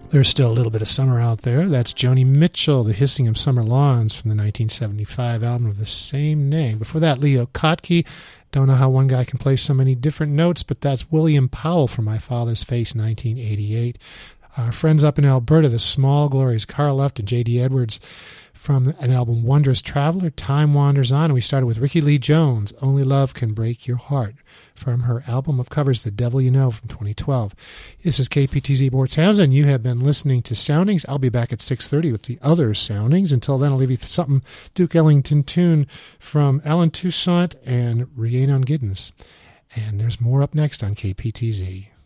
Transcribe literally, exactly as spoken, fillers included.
There's still a little bit of summer out there. That's Joni Mitchell, The Hissing of Summer Lawns from the nineteen seventy-five album of the same name. Before that, Leo Kottke. Don't know how one guy can play so many different notes, but that's William Powell from My Father's Face, nineteen eighty-eight. Our friends up in Alberta, the Small Glories, Carl Luft and J D Edwards from an album Wondrous Traveler, Time Wanders On. And we started with Ricky Lee Jones, Only Love Can Break Your Heart, from her album of covers, The Devil You Know, from twenty twelve. This is K P T Z Mort Townsend. You have been listening to Soundings. I'll be back at six thirty with the other Soundings. Until then, I'll leave you with something Duke Ellington tune from Alan Toussaint and Rhiannon Giddens. And there's more up next on K P T Z.